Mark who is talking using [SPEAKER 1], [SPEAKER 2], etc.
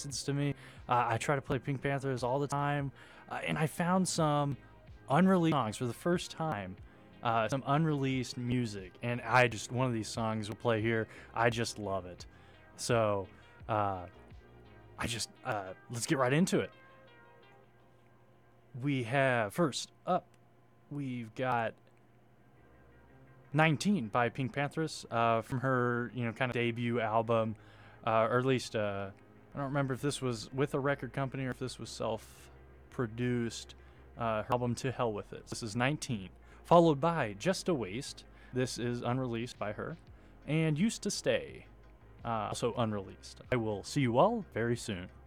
[SPEAKER 1] listens to me. I try to play Pink Panthers all the time, and I found some unreleased songs for the first time. Some unreleased music, and one of these songs will play here. I just love it. So, let's get right into it. We have first up, we've got 19 by Pink Panthers from her, kind of debut album, or at least I don't remember if this was with a record company or if this was self-produced. Her album To Hell With It. This is 19, followed by Just a Waste. This is unreleased by her, and Used to Stay, also unreleased. I will see you all very soon.